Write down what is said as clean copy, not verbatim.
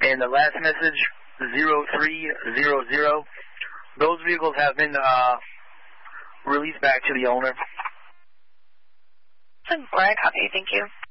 And the last message, 0300. Those vehicles have been released back to the owner. Alright, copy. Thank you.